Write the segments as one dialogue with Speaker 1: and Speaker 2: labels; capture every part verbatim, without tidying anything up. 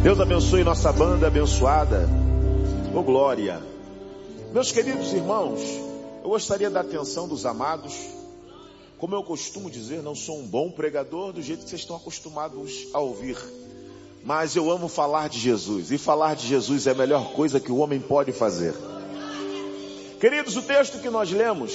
Speaker 1: Deus abençoe nossa banda abençoada. Ô glória. Meus queridos irmãos, eu gostaria da atenção dos amados. Como eu costumo dizer, não sou um bom pregador do jeito que vocês estão acostumados a ouvir. Mas eu amo falar de Jesus. E falar de Jesus é a melhor coisa que o homem pode fazer. Queridos, o texto que nós lemos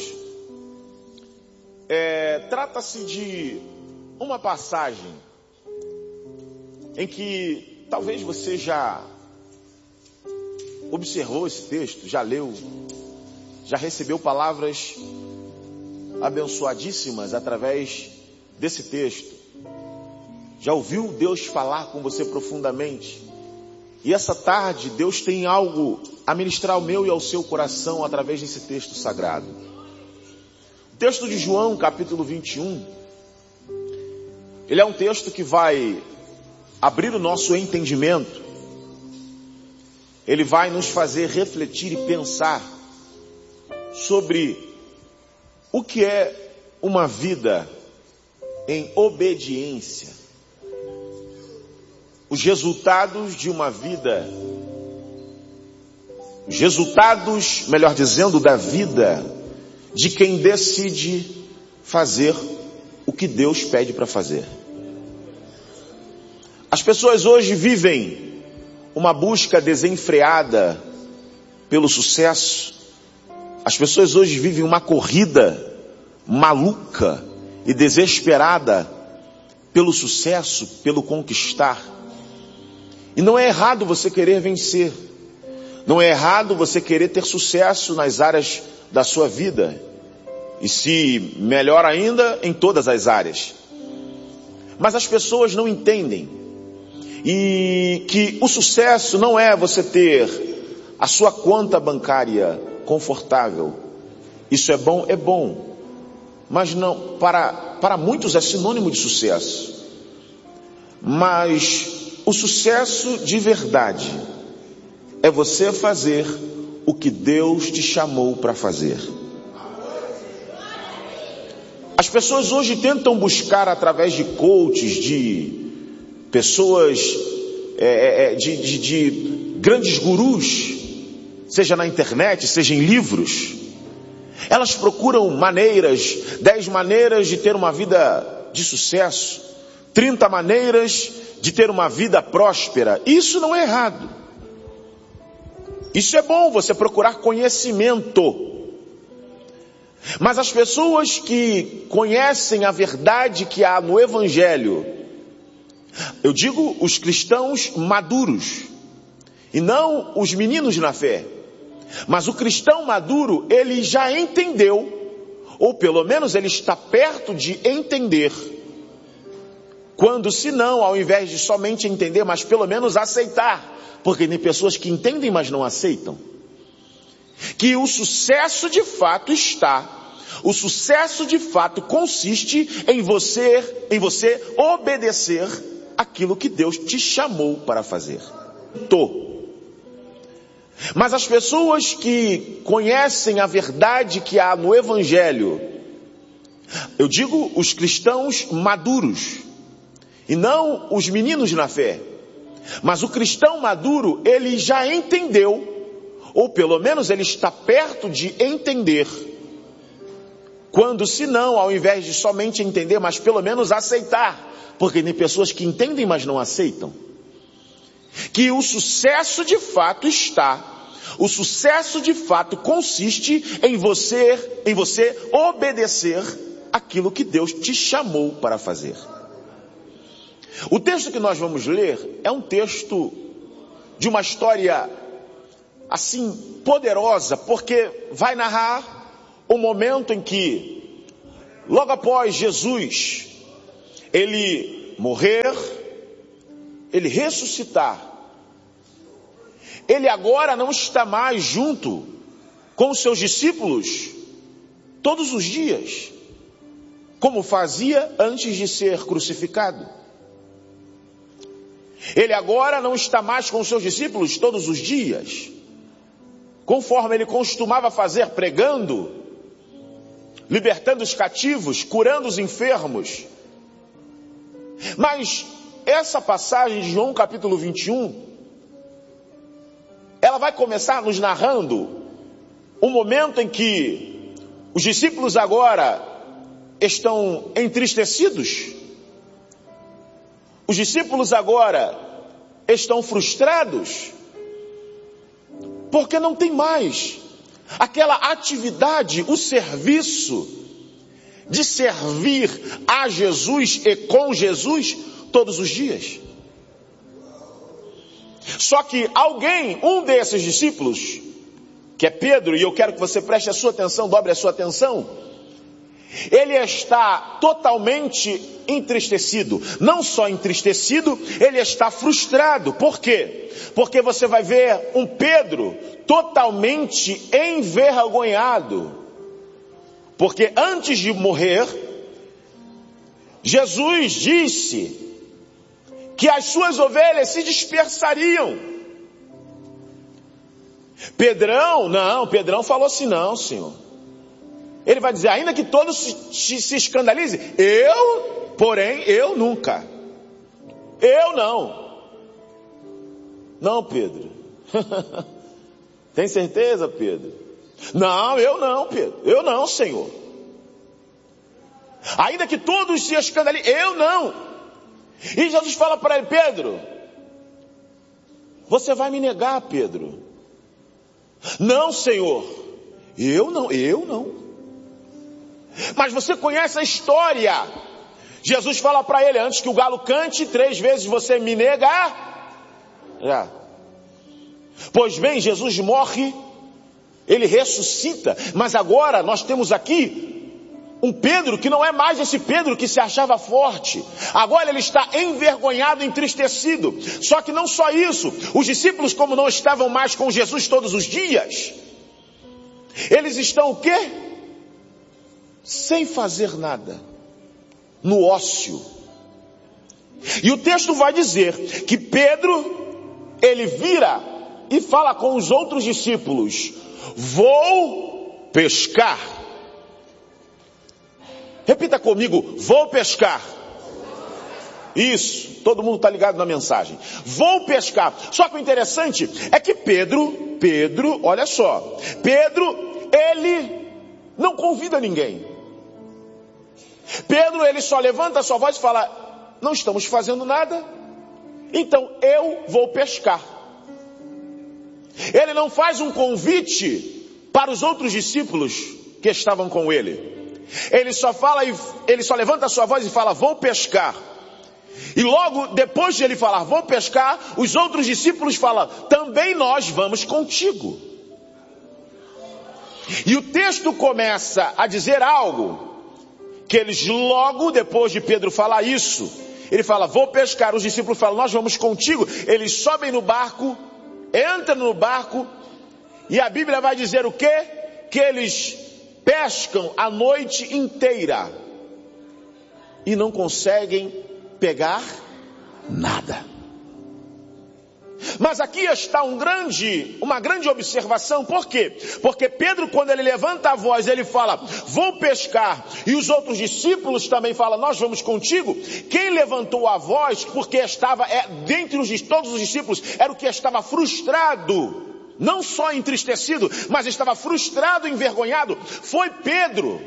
Speaker 1: é, trata-se de uma passagem em que talvez você já observou esse texto, já leu, já recebeu palavras abençoadíssimas através desse texto. Já ouviu Deus falar com você profundamente. E essa tarde Deus tem algo a ministrar ao meu e ao seu coração através desse texto sagrado. O texto de João, capítulo vinte e um, ele é um texto que vai abrir o nosso entendimento. Ele vai nos fazer refletir e pensar sobre o que é uma vida em obediência. Os resultados de uma vida, os resultados, melhor dizendo, da vida de quem decide fazer o que Deus pede para fazer. As pessoas hoje vivem uma busca desenfreada pelo sucesso. As pessoas hoje vivem uma corrida maluca e desesperada pelo sucesso, pelo conquistar. E não é errado você querer vencer. Não é errado você querer ter sucesso nas áreas da sua vida. E se melhor ainda, em todas as áreas. Mas as pessoas não entendem. E que o sucesso não é você ter a sua conta bancária confortável. Isso é bom, é bom. Mas não, para, para muitos é sinônimo de sucesso. Mas o sucesso de verdade é você fazer o que Deus te chamou para fazer. As pessoas hoje tentam buscar através de coaches, de pessoas, é, de, de, de grandes gurus, seja na internet, seja em livros. Elas procuram maneiras, dez maneiras de ter uma vida de sucesso, trinta maneiras de ter uma vida próspera. Isso não é errado. Isso é bom, você procurar conhecimento. Mas as pessoas que conhecem a verdade que há no Evangelho, eu digo os cristãos maduros, e não os meninos na fé. Mas o cristão maduro, ele já entendeu, ou pelo menos ele está perto de entender, quando se não, ao invés de somente entender, mas pelo menos aceitar, porque tem pessoas que entendem, mas não aceitam, que o sucesso de fato está, o sucesso de fato consiste em você, em você obedecer aquilo que Deus te chamou para fazer. Tô. Mas as pessoas que conhecem a verdade que há no Evangelho, eu digo os cristãos maduros, e não os meninos na fé. Mas o cristão maduro, ele já entendeu, ou pelo menos ele está perto de entender, quando se não, ao invés de somente entender, mas pelo menos aceitar, porque tem pessoas que entendem, mas não aceitam, que o sucesso de fato está, o sucesso de fato consiste em você, em você obedecer aquilo que Deus te chamou para fazer. O texto que nós vamos ler é um texto de uma história assim poderosa, porque vai narrar o momento em que, logo após Jesus, ele morrer, ele ressuscitar, ele agora não está mais junto com os seus discípulos todos os dias, como fazia antes de ser crucificado. Ele agora não está mais com os seus discípulos todos os dias, conforme ele costumava fazer, pregando, libertando os cativos, curando os enfermos. Mas essa passagem de João capítulo vinte e um, ela vai começar nos narrando o momento em que os discípulos agora estão entristecidos. Os discípulos agora estão frustrados, porque não tem mais aquela atividade, o serviço de servir a Jesus e com Jesus todos os dias. Só que alguém, um desses discípulos, que é Pedro, e eu quero que você preste a sua atenção, dobre a sua atenção, ele está totalmente entristecido. Não só entristecido, ele está frustrado. Por quê? Porque você vai ver um Pedro totalmente envergonhado. Porque antes de morrer, Jesus disse que as suas ovelhas se dispersariam. Pedrão, não, Pedrão falou assim, não, Senhor. Ele vai dizer, ainda que todos se, se escandalizem, eu, porém, eu nunca. Eu não. Não, Pedro. Tem certeza, Pedro? Não, eu não, Pedro. Eu não, Senhor. Ainda que todos se escandalizem, eu não. E Jesus fala para ele, Pedro, você vai me negar, Pedro? Não, Senhor. Eu não, eu não. Mas você conhece a história. Jesus fala para ele, antes que o galo cante, três vezes você me negar. Já. Pois bem, Jesus morre, ele ressuscita, mas agora nós temos aqui um Pedro que não é mais esse Pedro que se achava forte. Agora ele está envergonhado, entristecido. Só que não só isso, os discípulos, como não estavam mais com Jesus todos os dias, eles estão o quê? Sem fazer nada, no ócio. E o texto vai dizer que Pedro, ele vira e fala com os outros discípulos, vou pescar. Repita comigo, vou pescar. Isso, todo mundo está ligado na mensagem. Vou pescar. Só que o interessante é que Pedro, Pedro, olha só, Pedro, ele não convida ninguém. Pedro, ele só levanta a sua voz e fala, não estamos fazendo nada, então eu vou pescar. Ele não faz um convite para os outros discípulos que estavam com ele. Ele só fala, ele só levanta a sua voz e fala, vou pescar. E logo depois de ele falar, vou pescar, os outros discípulos falam, também nós vamos contigo. E o texto começa a dizer algo, que eles logo depois de Pedro falar isso, ele fala, vou pescar, os discípulos falam, nós vamos contigo. Eles sobem no barco, entram no barco, e a Bíblia vai dizer o quê? Que eles pescam a noite inteira e não conseguem pegar nada. Mas aqui está um grande, uma grande observação. Por quê? Porque Pedro, quando ele levanta a voz, ele fala, vou pescar, e os outros discípulos também falam, nós vamos contigo. Quem levantou a voz, porque estava, é, dentre os, todos os discípulos, era o que estava frustrado, não só entristecido, mas estava frustrado, envergonhado, foi Pedro.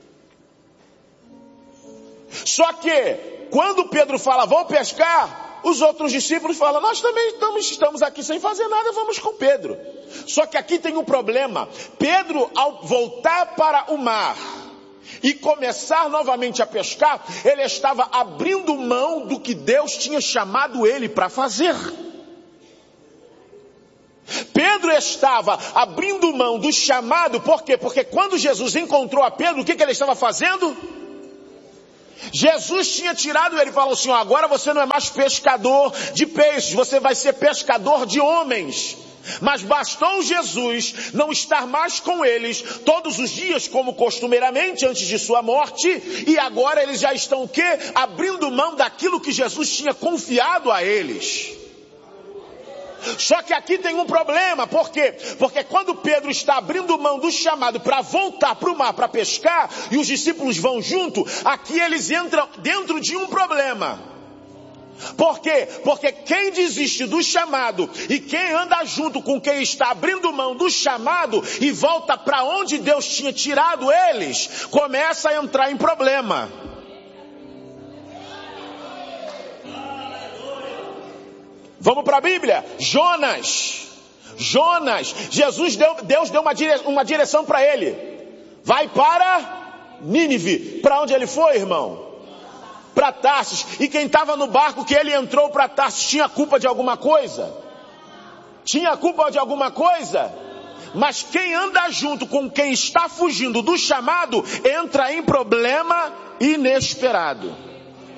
Speaker 1: Só que, quando Pedro fala, vou pescar, os outros discípulos falam, nós também estamos, estamos aqui sem fazer nada, vamos com Pedro. Só que aqui tem um problema. Pedro, ao voltar para o mar e começar novamente a pescar, ele estava abrindo mão do que Deus tinha chamado ele para fazer. Pedro estava abrindo mão do chamado, por quê? Porque quando Jesus encontrou a Pedro, o que, que ele estava fazendo? Jesus tinha tirado ele e falou assim, agora você não é mais pescador de peixes, você vai ser pescador de homens. Mas bastou Jesus não estar mais com eles todos os dias, como costumeiramente antes de sua morte, e agora eles já estão o quê? Abrindo mão daquilo que Jesus tinha confiado a eles. Só que aqui tem um problema, por quê? Porque quando Pedro está abrindo mão do chamado para voltar para o mar para pescar, e os discípulos vão junto, aqui eles entram dentro de um problema. Por quê? Porque quem desiste do chamado e quem anda junto com quem está abrindo mão do chamado e volta para onde Deus tinha tirado eles, começa a entrar em problema. Vamos para a Bíblia. Jonas. Jonas. Jesus deu, Deus deu uma, dire, uma direção para ele. Vai para Nínive. Para onde ele foi, irmão? Para Tarsis. E quem estava no barco que ele entrou para Tarsis tinha culpa de alguma coisa? Tinha culpa de alguma coisa? Mas quem anda junto com quem está fugindo do chamado entra em problema inesperado.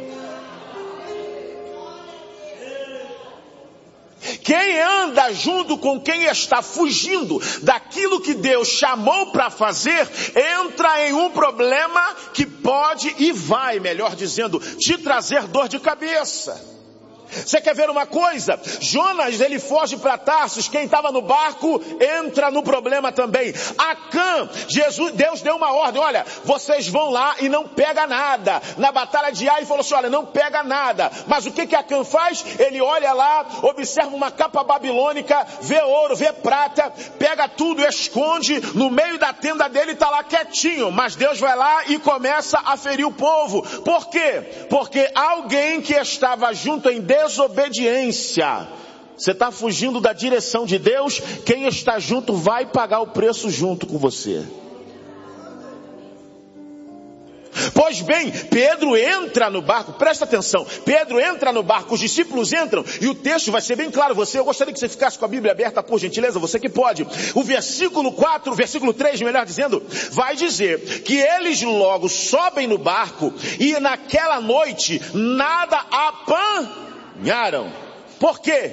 Speaker 1: Quem anda junto com quem está fugindo daquilo que Deus chamou para fazer, entra em um problema que pode e vai, melhor dizendo, te trazer dor de cabeça. Você quer ver uma coisa? Jonas, ele foge para Tarsis. Quem estava no barco entra no problema também. Acã, Jesus, Deus deu uma ordem: olha, vocês vão lá e não pega nada. Na batalha de Ai, ele falou assim: olha, não pega nada. Mas o que que Acã faz? Ele olha lá, observa uma capa babilônica, vê ouro, vê prata, pega tudo, esconde no meio da tenda dele e está lá quietinho. Mas Deus vai lá e começa a ferir o povo. Por quê? Porque alguém que estava junto em Deus desobediência. Você está fugindo da direção de Deus, quem está junto vai pagar o preço junto com você. Pois bem, Pedro entra no barco, presta atenção, Pedro entra no barco, os discípulos entram, e o texto vai ser bem claro. Você, eu gostaria que você ficasse com a Bíblia aberta, por gentileza, você que pode. O versículo quatro, versículo três, melhor dizendo, vai dizer que eles logo sobem no barco, e naquela noite nada apanharam. Por quê?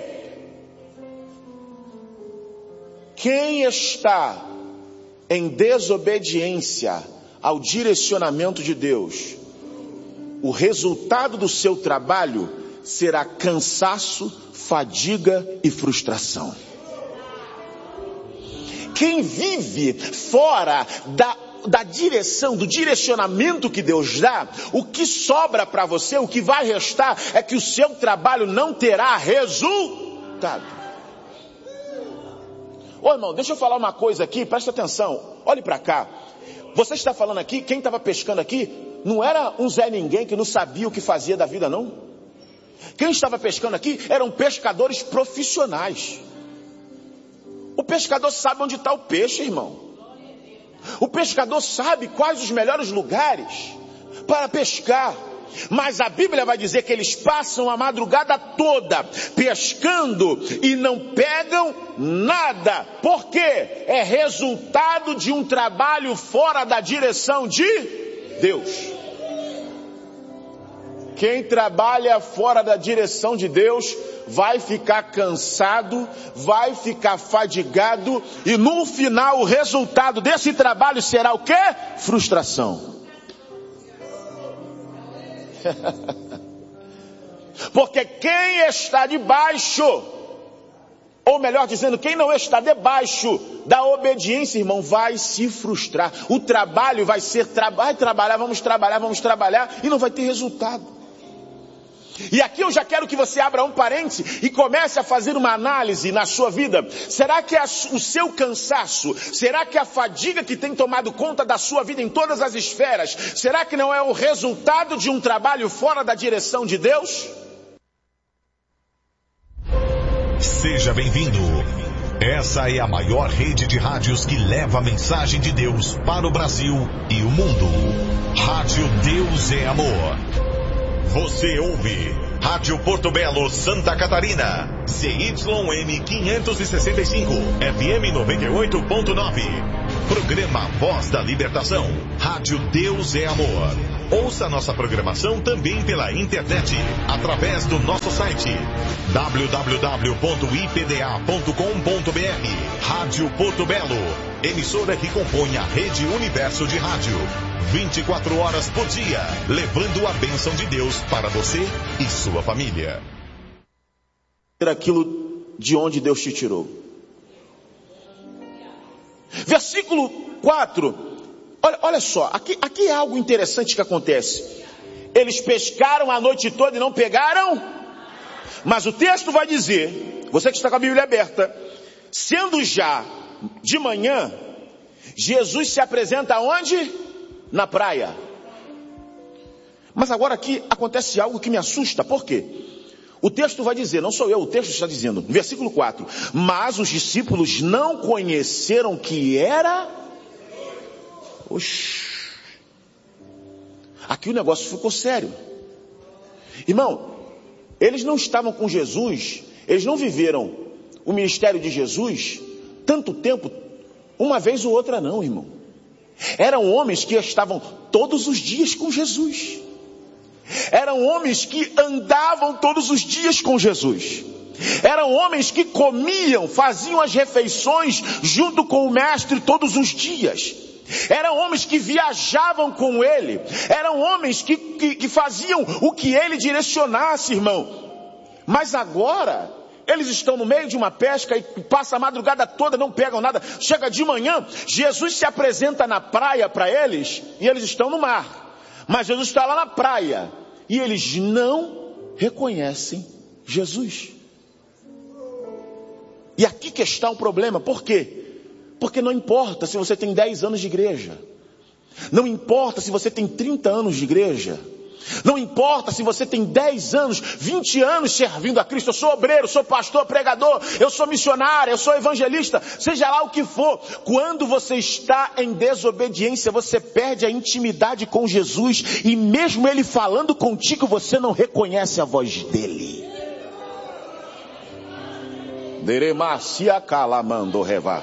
Speaker 1: Quem está em desobediência ao direcionamento de Deus, o resultado do seu trabalho será cansaço, fadiga e frustração. Quem vive fora da da direção, do direcionamento que Deus dá, o que sobra para você, o que vai restar é que o seu trabalho não terá resultado. Ô irmão, deixa eu falar uma coisa aqui, presta atenção, olhe para cá. Você está falando aqui, quem estava pescando aqui, não era um Zé Ninguém que não sabia o que fazia da vida, não. Quem estava pescando aqui eram pescadores profissionais. O pescador sabe onde está o peixe, irmão. O pescador sabe quais os melhores lugares para pescar. Mas a Bíblia vai dizer que eles passam a madrugada toda pescando e não pegam nada. Por quê? É resultado de um trabalho fora da direção de Deus. Quem trabalha fora da direção de Deus vai ficar cansado, vai ficar fadigado, e no final o resultado desse trabalho será o quê? Frustração. Porque quem está debaixo, ou melhor dizendo, quem não está debaixo da obediência, irmão, vai se frustrar. O trabalho vai ser, tra- vai trabalhar, vamos trabalhar, vamos trabalhar, e não vai ter resultado. E aqui eu já quero que você abra um parêntese e comece a fazer uma análise na sua vida. Será que é o seu cansaço, será que a fadiga que tem tomado conta da sua vida em todas as esferas, será que não é o resultado de um trabalho fora da direção de Deus?
Speaker 2: Seja bem-vindo. Essa é a maior rede de rádios que leva a mensagem de Deus para o Brasil e o mundo. Rádio Deus é Amor. Você ouve Rádio Porto Belo, Santa Catarina, C Y M quinhentos e sessenta e cinco, F M noventa e oito ponto nove. Programa Voz da Libertação, Rádio Deus é Amor. Ouça nossa programação também pela internet, através do nosso site w w w ponto i p d a ponto com ponto b r. Rádio Porto Belo, emissora que compõe a Rede Universo de Rádio. vinte e quatro horas por dia, levando a bênção de Deus para você e sua família.
Speaker 1: Aquilo de onde Deus te tirou. Versículo quatro. Olha, olha só, aqui, aqui é algo interessante que acontece. Eles pescaram a noite toda e não pegaram Mas o texto vai dizer, você que está com a Bíblia aberta, sendo já de manhã, Jesus se apresenta onde? Na praia. Mas agora aqui acontece algo que me assusta. Por quê? O texto vai dizer, não sou eu, o texto está dizendo, no versículo quatro, mas os discípulos não conheceram que era... Oxi. Aqui o negócio ficou sério. Irmão, eles não estavam com Jesus, eles não viveram o ministério de Jesus tanto tempo, uma vez ou outra não, irmão. Eram homens que estavam todos os dias com Jesus. Eram homens que andavam todos os dias com Jesus. Eram homens que comiam, faziam as refeições junto com o mestre todos os dias. Eram homens que viajavam com ele. Eram homens que, que, que faziam o que ele direcionasse, irmão. Mas agora, eles estão no meio de uma pesca e passam a madrugada toda, não pegam nada. Chega de manhã, Jesus se apresenta na praia para eles e eles estão no mar. Mas Jesus está lá na praia e eles não reconhecem Jesus. E aqui que está o problema. Por quê? Porque não importa se você tem dez anos de igreja. Não importa se você tem trinta anos de igreja. Não importa se você tem dez anos, vinte anos servindo a Cristo. Eu sou obreiro, sou pastor, pregador, eu sou missionário, eu sou evangelista, seja lá o que for. Quando você está em desobediência, você perde a intimidade com Jesus. E mesmo Ele falando contigo, você não reconhece a voz dEle. Deremacia calamando revar.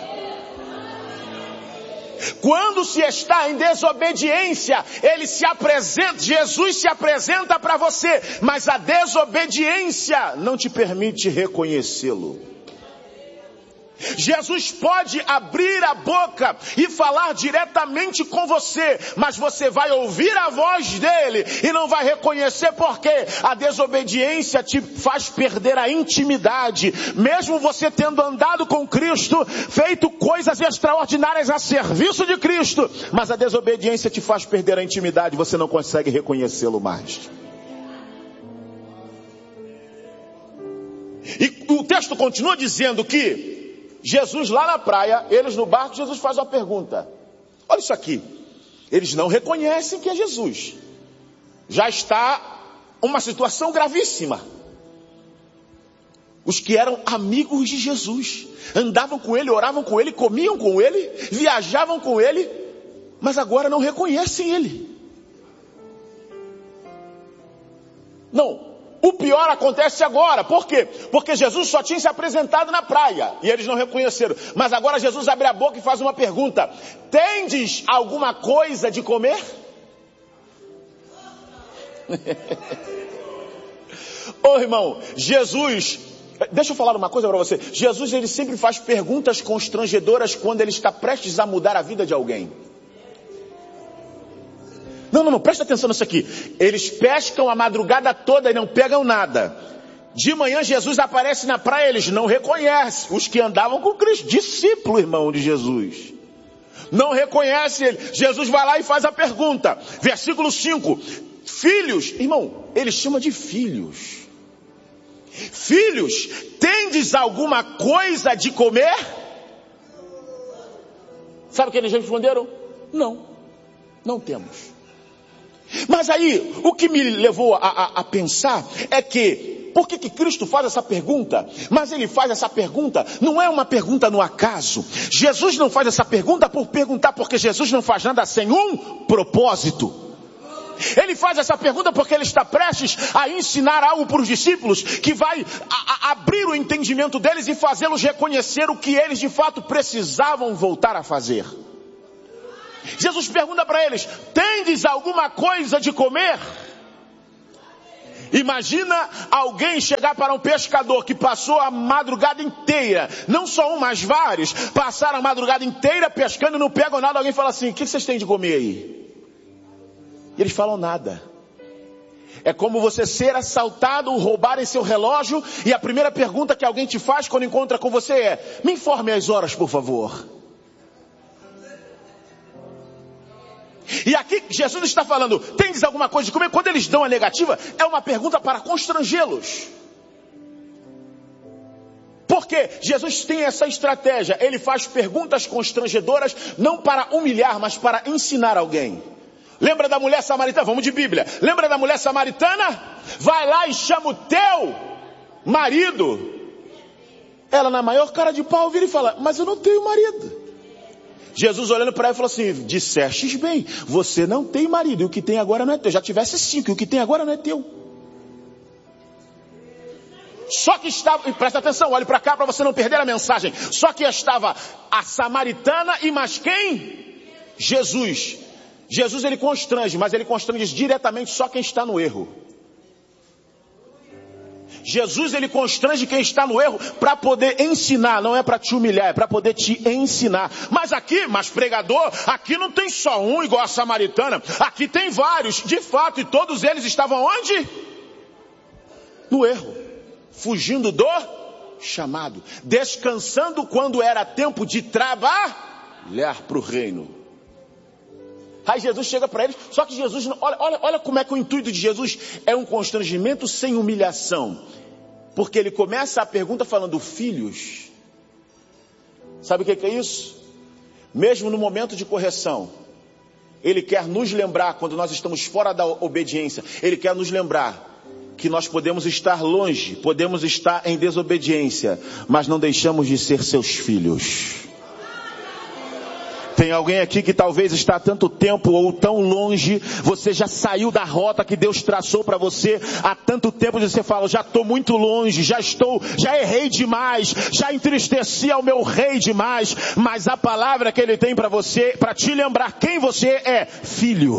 Speaker 1: Quando se está em desobediência, ele se apresenta, Jesus se apresenta para você, mas a desobediência não te permite reconhecê-lo. Jesus pode abrir a boca e falar diretamente com você, mas você vai ouvir a voz dele e não vai reconhecer, porque a desobediência te faz perder a intimidade. Mesmo você tendo andado com Cristo, feito coisas extraordinárias a serviço de Cristo, mas a desobediência te faz perder a intimidade, você não consegue reconhecê-lo mais. E o texto continua dizendo que Jesus lá na praia, eles no barco, Jesus faz uma pergunta. Olha isso aqui. Eles não reconhecem que é Jesus. Já está uma situação gravíssima. Os que eram amigos de Jesus, andavam com ele, oravam com ele, comiam com ele, viajavam com ele, mas agora não reconhecem ele. Não. O pior acontece agora. Por quê? Porque Jesus só tinha se apresentado na praia e eles não reconheceram. Mas agora Jesus abre a boca e faz uma pergunta. Tendes alguma coisa de comer? Ô oh, irmão, Jesus, deixa eu falar uma coisa para você. Jesus, ele sempre faz perguntas constrangedoras quando ele está prestes a mudar a vida de alguém. Não, não, não, presta atenção nisso aqui. Eles pescam a madrugada toda e não pegam nada. De manhã Jesus aparece na praia, eles não reconhecem. Os que andavam com Cristo, discípulo, irmão de Jesus. Não reconhece ele. Jesus vai lá e faz a pergunta. Versículo cinco. Filhos, irmão, ele chama de filhos. Filhos, tendes alguma coisa de comer? Sabe o que eles responderam? Não, não temos. Mas aí, o que me levou a, a, a pensar é que, por que que Cristo faz essa pergunta? Mas ele faz essa pergunta, não é uma pergunta no acaso. Jesus não faz essa pergunta por perguntar, porque Jesus não faz nada sem um propósito. Ele faz essa pergunta porque ele está prestes a ensinar algo para os discípulos, que vai a, a abrir o entendimento deles e fazê-los reconhecer o que eles de fato precisavam voltar a fazer. Jesus pergunta para eles, tendes alguma coisa de comer? Imagina alguém chegar para um pescador que passou a madrugada inteira, não só um, mas vários, passaram a madrugada inteira pescando e não pegam nada. Alguém fala assim, o que vocês têm de comer aí? E eles falam nada. É como você ser assaltado, roubarem seu relógio, e a primeira pergunta que alguém te faz quando encontra com você é, me informe as horas, por favor. E aqui Jesus está falando, tendes alguma coisa de comer? Quando eles dão a negativa, é uma pergunta para constrangê-los. Porque Jesus tem essa estratégia. Ele faz perguntas constrangedoras, não para humilhar, mas para ensinar alguém. Lembra da mulher samaritana? Vamos de Bíblia. Lembra da mulher samaritana? Vai lá e chama o teu marido. Ela, na maior cara de pau, vira e fala: mas eu não tenho marido. Jesus olhando para ela falou assim: dissestes bem, você não tem marido, e o que tem agora não é teu. Já tivesse cinco, e o que tem agora não é teu. Só que estava, e presta atenção, olhe para cá para você não perder a mensagem. Só que estava a samaritana e mais quem? Jesus. Jesus ele constrange, mas ele constrange diretamente só quem está no erro. Jesus ele constrange quem está no erro para poder ensinar, não é para te humilhar, é para poder te ensinar. Mas aqui, mas pregador, aqui não tem só um igual a samaritana, aqui tem vários, de fato, e todos eles estavam onde? No erro, fugindo do chamado, descansando quando era tempo de trabalhar para o reino. Aí Jesus chega para eles, só que Jesus, olha, olha, olha como é que o intuito de Jesus é um constrangimento sem humilhação. Porque ele começa a pergunta falando: filhos. Sabe o que é isso? Mesmo no momento de correção, ele quer nos lembrar, quando nós estamos fora da obediência, ele quer nos lembrar que nós podemos estar longe, podemos estar em desobediência, mas não deixamos de ser seus filhos. Tem alguém aqui que talvez está há tanto tempo ou tão longe, você já saiu da rota que Deus traçou para você há tanto tempo, e você fala: já estou muito longe, já estou, já errei demais, já entristeci ao meu rei demais. Mas a palavra que ele tem para você, para te lembrar quem você é: filho.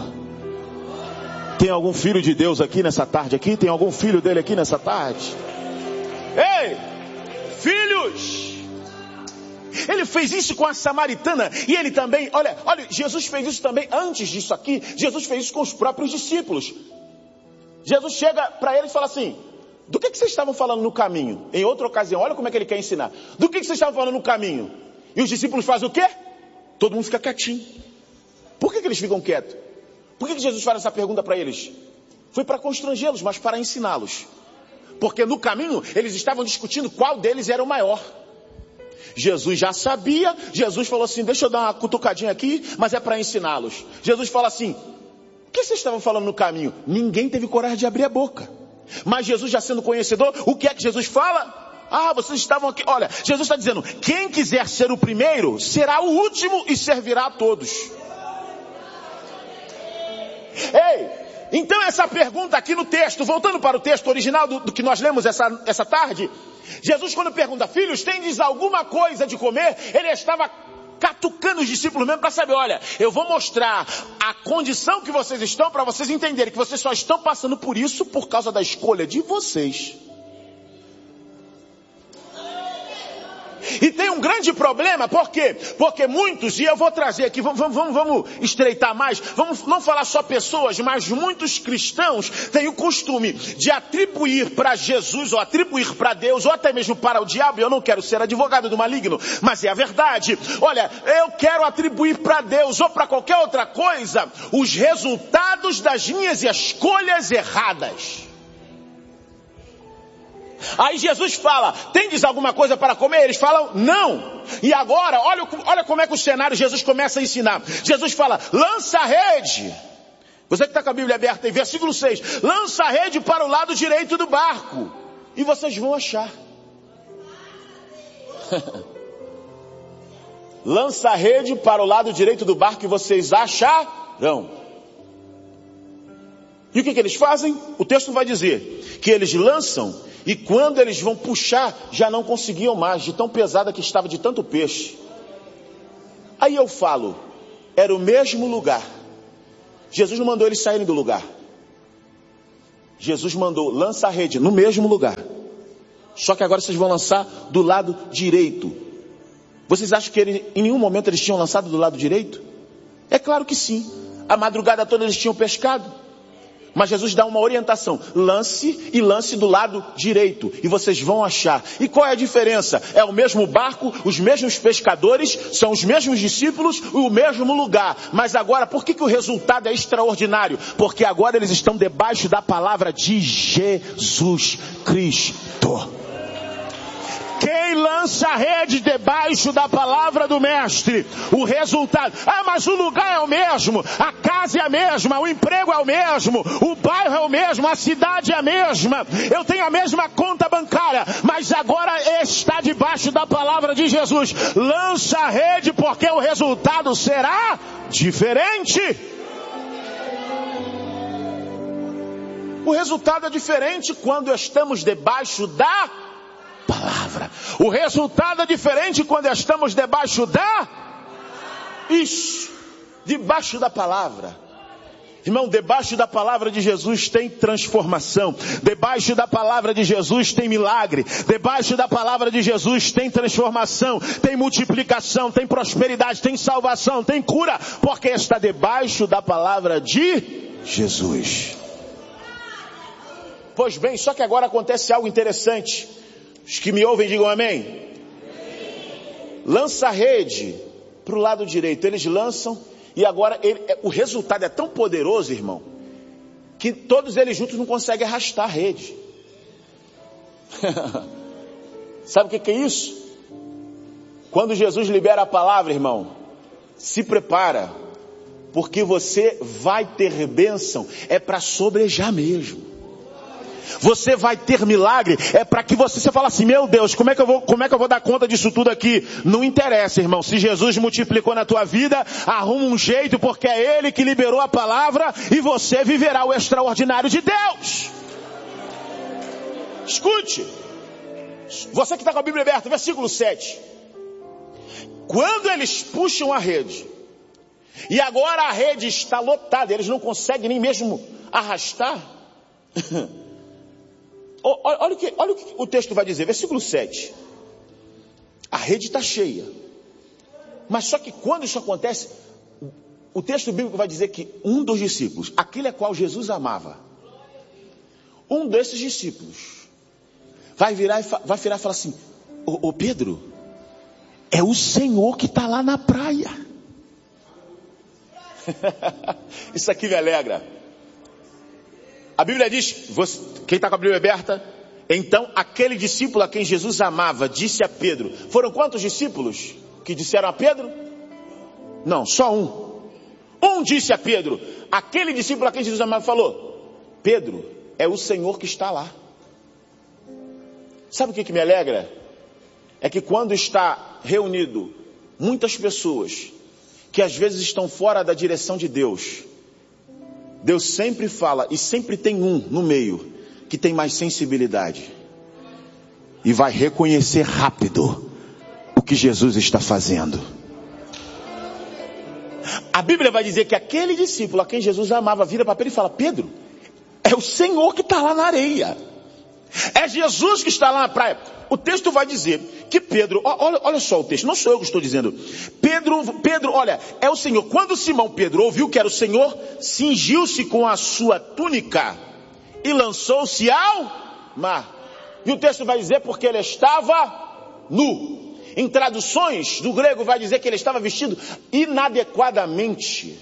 Speaker 1: Tem algum filho de Deus aqui nessa tarde aqui? Tem algum filho dele aqui nessa tarde? Ei, filhos! Ele fez isso com a samaritana, e ele também, olha, olha, Jesus fez isso também antes disso aqui. Jesus fez isso com os próprios discípulos. Jesus chega para eles e fala assim: do que, que vocês estavam falando no caminho? Em outra ocasião, olha como é que ele quer ensinar. Do que, que vocês estavam falando no caminho? E os discípulos fazem o quê? Todo mundo fica quietinho. Por que, que eles ficam quietos? Por que, que Jesus faz essa pergunta para eles? Foi para constrangê-los, mas para ensiná-los. Porque no caminho eles estavam discutindo qual deles era o maior. Jesus já sabia. Jesus falou assim: deixa eu dar uma cutucadinha aqui, mas é para ensiná-los. Jesus fala assim: o que vocês estavam falando no caminho? Ninguém teve coragem de abrir a boca. Mas Jesus, já sendo conhecedor, o que é que Jesus fala? Ah, vocês estavam aqui. Olha, Jesus está dizendo: quem quiser ser o primeiro, será o último e servirá a todos. Ei, então essa pergunta aqui no texto, voltando para o texto original do, do que nós lemos essa, essa tarde, Jesus, quando pergunta: filhos, tendes alguma coisa de comer? Ele estava catucando os discípulos mesmo para saber: olha, eu vou mostrar a condição que vocês estão, para vocês entenderem que vocês só estão passando por isso por causa da escolha de vocês. E tem um grande problema, por quê? Porque muitos, e eu vou trazer aqui, vamos, vamos, vamos estreitar mais, vamos não falar só pessoas, mas muitos cristãos têm o costume de atribuir para Jesus, ou atribuir para Deus, ou até mesmo para o diabo. Eu não quero ser advogado do maligno, mas é a verdade. Olha, eu quero atribuir para Deus, ou para qualquer outra coisa, os resultados das minhas escolhas erradas. Aí Jesus fala: tendes alguma coisa para comer? Eles falam: não. E agora, olha, olha como é que o cenário Jesus começa a ensinar. Jesus fala: lança a rede. Você que está com a Bíblia aberta em versículo seis. Lança a rede para o lado direito do barco, e vocês vão achar. Lança a rede para o lado direito do barco e vocês acharão. E o que, que eles fazem? O texto vai dizer que eles lançam, e quando eles vão puxar, já não conseguiam mais, de tão pesada que estava, de tanto peixe. Aí eu falo, era o mesmo lugar. Jesus não mandou eles saírem do lugar. Jesus mandou: lança a rede no mesmo lugar. Só que agora vocês vão lançar do lado direito. Vocês acham que ele, em nenhum momento eles tinham lançado do lado direito? É claro que sim. A madrugada toda eles tinham pescado. Mas Jesus dá uma orientação: lance e lance do lado direito, e vocês vão achar. E qual é a diferença? É o mesmo barco, os mesmos pescadores, são os mesmos discípulos e o mesmo lugar. Mas agora, por que, que o resultado é extraordinário? Porque agora eles estão debaixo da palavra de Jesus Cristo. lança a rede debaixo da palavra do mestre. O resultado, ah, mas o lugar é o mesmo, a casa é a mesma, o emprego é o mesmo, o bairro é o mesmo, a cidade é a mesma, eu tenho a mesma conta bancária, mas agora está debaixo da palavra de Jesus. Lança a rede, porque o resultado será diferente. O resultado é diferente quando estamos debaixo da palavra. O resultado é diferente quando estamos debaixo da... Isso, debaixo da palavra. Irmão, debaixo da palavra de Jesus tem transformação. Debaixo da palavra de Jesus tem milagre. Debaixo da palavra de Jesus tem transformação, tem multiplicação, tem prosperidade, tem salvação, tem cura, porque está debaixo da palavra de Jesus. Pois bem, só que agora acontece algo interessante. Os que me ouvem digam amém. Lança a rede para o lado direito. Eles lançam e agora ele, o resultado é tão poderoso, irmão, que todos eles juntos não conseguem arrastar a rede. Sabe o que, que é isso? Quando Jesus libera a palavra, irmão, se prepara, porque você vai ter bênção, é para sobrejar mesmo. Você vai ter milagre, é para que você, você fala assim, meu Deus, como é que eu vou, como é que eu vou dar conta disso tudo aqui? Não interessa, irmão, se Jesus multiplicou na tua vida, arruma um jeito, porque é Ele que liberou a palavra e você viverá o extraordinário de Deus. Escute, você que está com a Bíblia aberta, versículo sete. Quando eles puxam a rede, e agora a rede está lotada, eles não conseguem nem mesmo arrastar. Olha o, que, olha o que o texto vai dizer, versículo sete. A rede está cheia. Mas só que quando isso acontece, o texto bíblico vai dizer que um dos discípulos, aquele a qual Jesus amava, um desses discípulos, vai virar e, vai virar e falar assim, ô, ô Pedro, é o Senhor que está lá na praia. Isso aqui me alegra. A Bíblia diz, você, quem está com a Bíblia aberta? Então aquele discípulo a quem Jesus amava disse a Pedro. Foram quantos discípulos que disseram a Pedro? Não, só um. Um disse a Pedro. Aquele discípulo a quem Jesus amava falou, Pedro, é o Senhor que está lá. Sabe o que, que me alegra? É que quando está reunido muitas pessoas que às vezes estão fora da direção de Deus, Deus sempre fala, e sempre tem um no meio, que tem mais sensibilidade. E vai reconhecer rápido o que Jesus está fazendo. A Bíblia vai dizer que aquele discípulo a quem Jesus amava, vira para Pedro e fala, Pedro, é o Senhor que está lá na areia. É Jesus que está lá na praia. O texto vai dizer que Pedro, olha, olha só o texto, não sou eu que estou dizendo. Pedro, Pedro, olha, é o Senhor. Quando Simão Pedro ouviu que era o Senhor, cingiu-se com a sua túnica e lançou-se ao mar. E o texto vai dizer porque ele estava nu. Em traduções do grego vai dizer que ele estava vestido inadequadamente.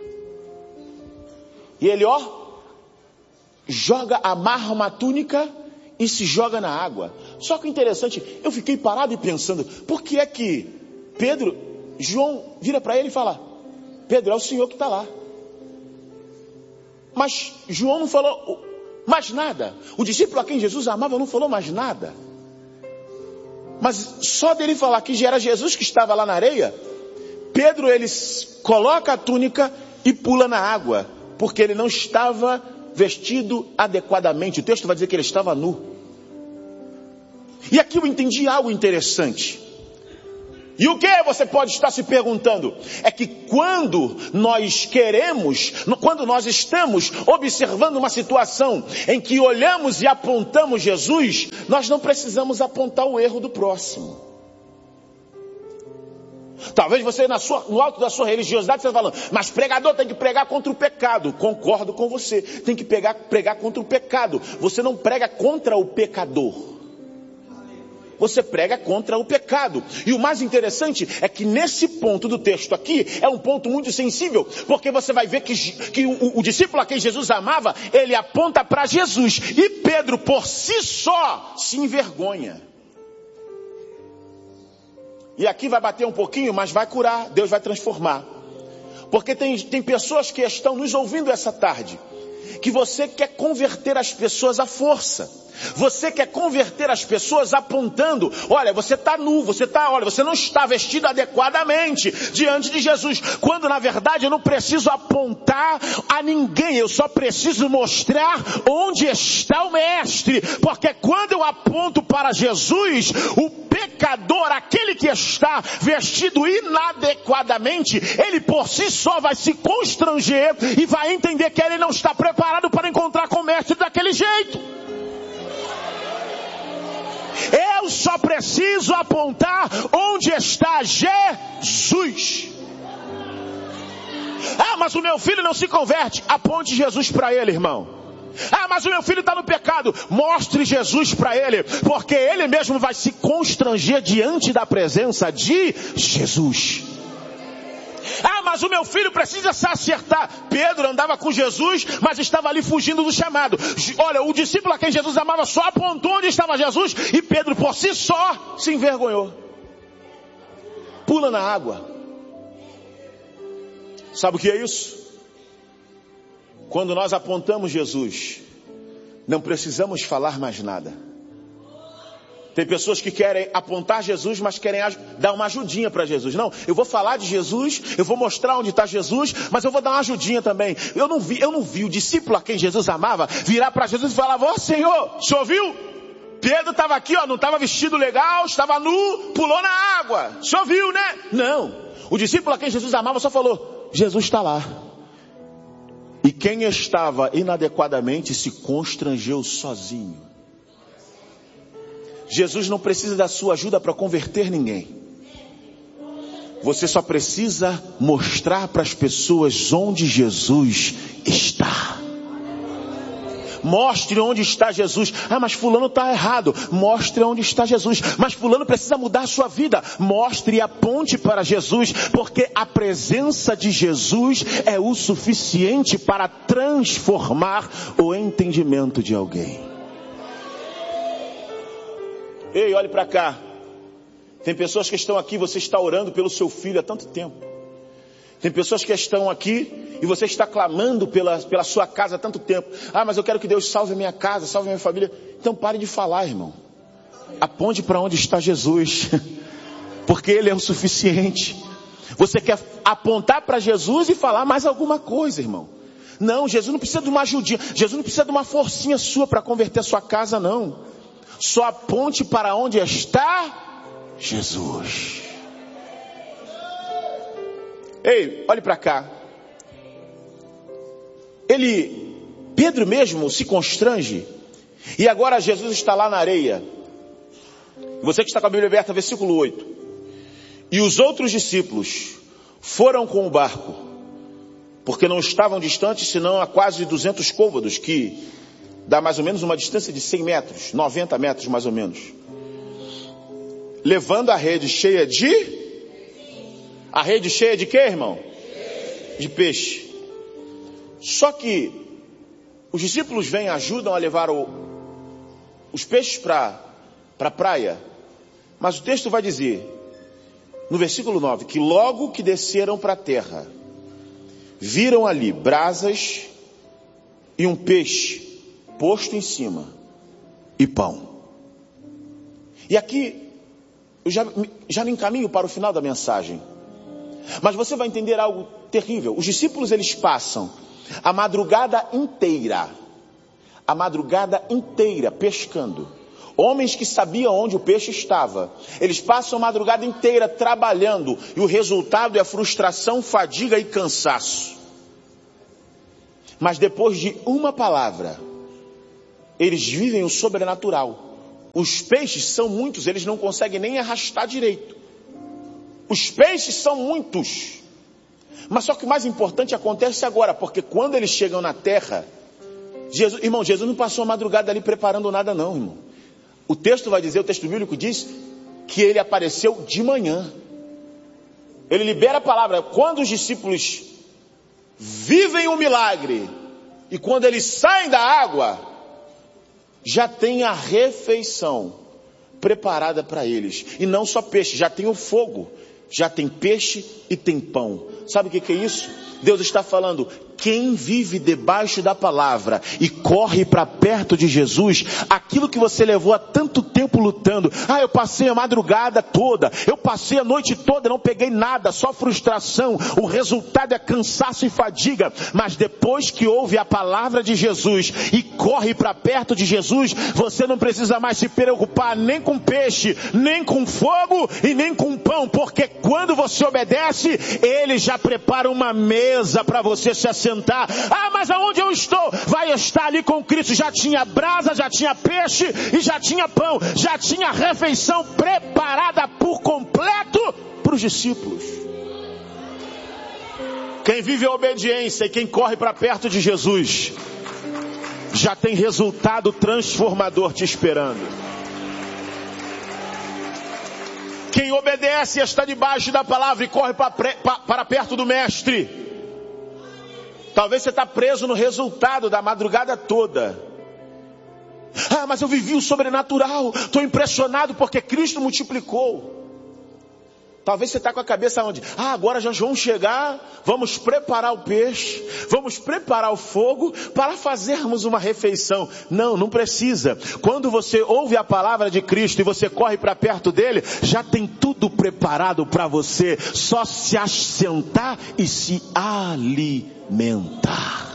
Speaker 1: E ele, ó, joga, amarra uma túnica e se joga na água. Só que o interessante, eu fiquei parado e pensando, por que é que Pedro, João vira para ele e fala, Pedro, é o Senhor que está lá. Mas João não falou mais nada. O discípulo a quem Jesus amava não falou mais nada. Mas só dele falar que já era Jesus que estava lá na areia, Pedro, ele coloca a túnica e pula na água, porque ele não estava vestido adequadamente. O texto vai dizer que ele estava nu. E aqui eu entendi algo interessante. E o que você pode estar se perguntando? É que quando nós queremos, quando nós estamos observando uma situação em que olhamos e apontamos Jesus, nós não precisamos apontar o erro do próximo. Talvez você na sua, no alto da sua religiosidade você está falando, mas pregador tem que pregar contra o pecado. Concordo com você, tem que pregar, pregar contra o pecado. Você não prega contra o pecador. Você prega contra o pecado. E o mais interessante é que nesse ponto do texto aqui, é um ponto muito sensível, porque você vai ver que, que o, o discípulo a quem Jesus amava, ele aponta para Jesus. E Pedro, por si só, se envergonha. E aqui vai bater um pouquinho, mas vai curar, Deus vai transformar. Porque tem, tem pessoas que estão nos ouvindo essa tarde, que você quer converter as pessoas à força. Você quer converter as pessoas apontando, olha, você está nu, você está, olha, você não está vestido adequadamente diante de Jesus. Quando na verdade eu não preciso apontar a ninguém, eu só preciso mostrar onde está o Mestre. Porque quando eu aponto para Jesus, o pecador, aquele que está vestido inadequadamente, ele por si só vai se constranger e vai entender que ele não está preparado para encontrar com o Mestre daquele jeito. Eu só preciso apontar onde está Jesus. Ah, mas o meu filho não se converte. Aponte Jesus para ele, irmão. Ah, mas o meu filho está no pecado. Mostre Jesus para ele, porque ele mesmo vai se constranger diante da presença de Jesus. Ah, mas o meu filho precisa se acertar. Pedro andava com Jesus, mas estava ali fugindo do chamado. Olha, o discípulo a quem Jesus amava só apontou onde estava Jesus, e Pedro por si só se envergonhou. Pula na água. Sabe o que é isso? Quando nós apontamos Jesus, não precisamos falar mais nada. Tem pessoas que querem apontar Jesus, mas querem dar uma ajudinha para Jesus. Não, eu vou falar de Jesus, eu vou mostrar onde está Jesus, mas eu vou dar uma ajudinha também. Eu não vi, eu não vi o discípulo a quem Jesus amava virar para Jesus e falar, ó Senhor, o senhor viu? Pedro estava aqui, ó, não estava vestido legal, estava nu, pulou na água. O senhor viu, né? Não, o discípulo a quem Jesus amava só falou, Jesus está lá. E quem estava inadequadamente se constrangeu sozinho. Jesus não precisa da sua ajuda para converter ninguém. Você só precisa mostrar para as pessoas onde Jesus está. Mostre onde está Jesus. Ah, mas fulano está errado. Mostre onde está Jesus. Mas fulano precisa mudar a sua vida. Mostre e aponte para Jesus, porque a presença de Jesus é o suficiente para transformar o entendimento de alguém. Ei, olhe para cá. Tem pessoas que estão aqui, você está orando pelo seu filho há tanto tempo. Tem pessoas que estão aqui e você está clamando pela, pela sua casa há tanto tempo. Ah, mas eu quero que Deus salve a minha casa, salve a minha família. Então pare de falar, irmão. Aponte para onde está Jesus. Porque Ele é o suficiente. Você quer apontar para Jesus e falar mais alguma coisa, irmão. Não, Jesus não precisa de uma ajudinha. Jesus não precisa de uma forcinha sua para converter a sua casa, não. Só aponte para onde está Jesus. Ei, olhe para cá. Ele, Pedro mesmo se constrange. E agora Jesus está lá na areia. Você que está com a Bíblia aberta, versículo oito. E os outros discípulos foram com o barco, porque não estavam distantes, senão a quase duzentos côvados, que dá mais ou menos uma distância de cem metros, noventa metros mais ou menos. Levando a rede cheia de... A rede cheia de quê, irmão? De peixe. Só que os discípulos vêm, ajudam a levar o, os peixes para a praia. Mas o texto vai dizer, no versículo nove, que logo que desceram para a terra, viram ali brasas e um peixe posto em cima, e pão. E aqui, eu já, já me encaminho para o final da mensagem. Mas você vai entender algo terrível. Os discípulos, eles passam a madrugada inteira, a madrugada inteira pescando. Homens que sabiam onde o peixe estava. Eles passam a madrugada inteira trabalhando, e o resultado é frustração, fadiga e cansaço. Mas depois de uma palavra, eles vivem o sobrenatural. Os peixes são muitos, eles não conseguem nem arrastar direito. Os peixes são muitos. Mas só que o mais importante acontece agora, porque quando eles chegam na terra, Jesus, irmão, Jesus não passou a madrugada ali preparando nada não, irmão. O texto vai dizer, o texto bíblico diz, que ele apareceu de manhã. Ele libera a palavra. Quando os discípulos vivem o milagre, e quando eles saem da água, já tem a refeição preparada para eles. E não só peixe, já tem o fogo, já tem peixe e tem pão. Sabe o que que é isso? Deus está falando, quem vive debaixo da palavra e corre para perto de Jesus, aquilo que você levou há tanto tempo lutando, ah, eu passei a madrugada toda, eu passei a noite toda, não peguei nada, só frustração, o resultado é cansaço e fadiga, mas depois que ouve a palavra de Jesus e corre para perto de Jesus, você não precisa mais se preocupar nem com peixe, nem com fogo e nem com pão, porque quando você obedece, Ele já prepara uma mesa para você se assentar. Ah, mas aonde eu estou? Vai estar ali com Cristo. Já tinha brasa, já tinha peixe e já tinha pão. Já tinha refeição preparada por completo para os discípulos. Quem vive a obediência e quem corre para perto de Jesus, já tem resultado transformador te esperando. Quem obedece está debaixo da palavra e corre para, para perto do Mestre. Talvez você está preso no resultado da madrugada toda. Ah, mas eu vivi o sobrenatural. Estou impressionado porque Cristo multiplicou. Talvez você está com a cabeça onde? Ah, agora já vamos chegar, vamos preparar o peixe, vamos preparar o fogo para fazermos uma refeição. Não, não precisa. Quando você ouve a palavra de Cristo e você corre para perto dele, já tem tudo preparado para você. Só se assentar e se alimentar.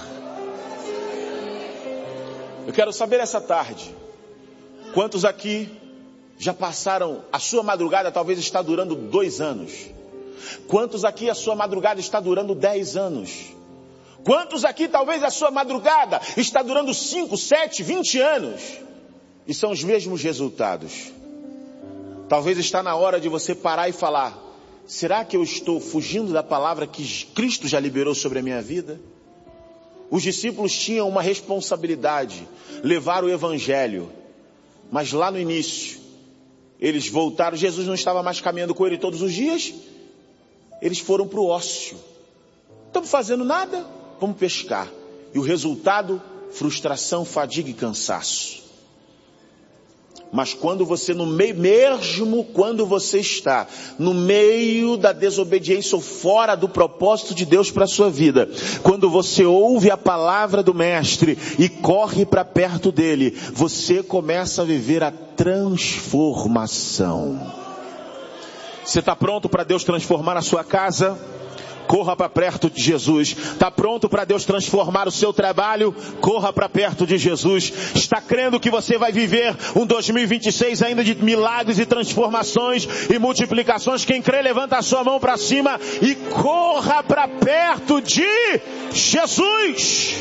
Speaker 1: Eu quero saber essa tarde, quantos aqui já passaram, a sua madrugada talvez está durando dois anos. Quantos aqui a sua madrugada está durando dez anos? Quantos aqui talvez a sua madrugada está durando cinco, sete, vinte anos? E são os mesmos resultados. Talvez está na hora de você parar e falar, será que eu estou fugindo da palavra que Cristo já liberou sobre a minha vida? Os discípulos tinham uma responsabilidade, levar o evangelho. Mas lá no início, eles voltaram, Jesus não estava mais caminhando com ele todos os dias. Eles foram para o ócio. Estamos fazendo nada, vamos pescar. E o resultado, frustração, fadiga e cansaço. Mas quando você, no meio, mesmo quando você está no meio da desobediência ou fora do propósito de Deus para a sua vida, quando você ouve a palavra do Mestre e corre para perto dele, você começa a viver a transformação. Você está pronto para Deus transformar a sua casa? Corra para perto de Jesus. Está pronto para Deus transformar o seu trabalho? Corra para perto de Jesus. Está crendo que você vai viver um dois mil e vinte e seis ainda de milagres e transformações e multiplicações? Quem crê, levanta a sua mão para cima e corra para perto de Jesus.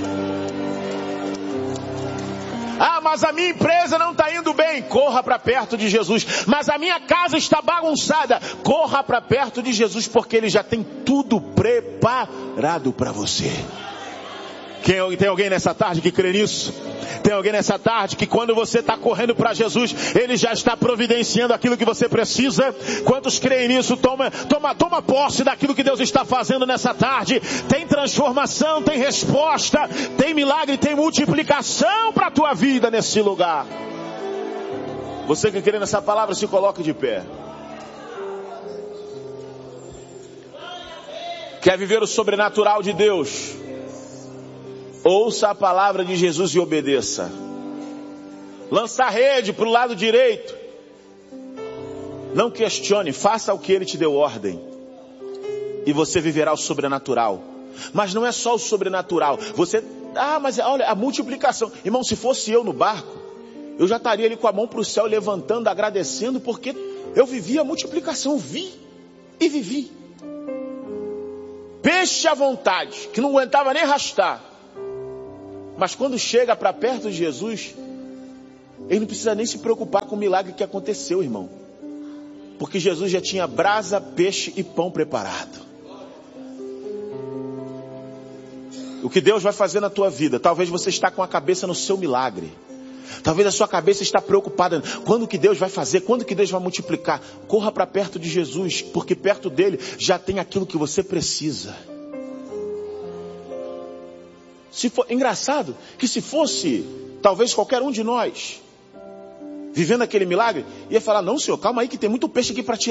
Speaker 1: Ah, mas a minha empresa não está indo bem. Corra para perto de Jesus. Mas a minha casa está bagunçada. Corra para perto de Jesus, porque Ele já tem tudo preparado para você. Quem, tem alguém nessa tarde que crê nisso? Tem alguém nessa tarde que quando você está correndo para Jesus, Ele já está providenciando aquilo que você precisa? Quantos creem nisso? Toma, toma, toma posse daquilo que Deus está fazendo nessa tarde. Tem transformação, tem resposta, tem milagre, tem multiplicação para a tua vida nesse lugar. Você que crê nessa palavra, se coloque de pé. Quer viver o sobrenatural de Deus? Ouça a palavra de Jesus e obedeça. Lança a rede para o lado direito. Não questione, faça o que Ele te deu ordem. E você viverá o sobrenatural. Mas não é só o sobrenatural. Você, ah, mas olha, a multiplicação. Irmão, se fosse eu no barco, eu já estaria ali com a mão para o céu, levantando, agradecendo, porque eu vivi a multiplicação, vi e vivi. Peixe à vontade, que não aguentava nem arrastar. Mas quando chega para perto de Jesus, ele não precisa nem se preocupar com o milagre que aconteceu, irmão. Porque Jesus já tinha brasa, peixe e pão preparado. O que Deus vai fazer na tua vida, talvez você está com a cabeça no seu milagre. Talvez a sua cabeça está preocupada. Quando que Deus vai fazer? Quando que Deus vai multiplicar? Corra para perto de Jesus, porque perto dele já tem aquilo que você precisa. Se for, engraçado que se fosse talvez qualquer um de nós, vivendo aquele milagre, ia falar, não senhor, calma aí que tem muito peixe aqui para tirar.